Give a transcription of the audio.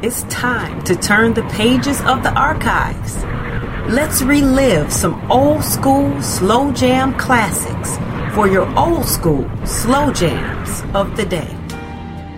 It's time to turn the pages of the archives. Let's relive some old school slow jam classics for your old school slow jams of the day.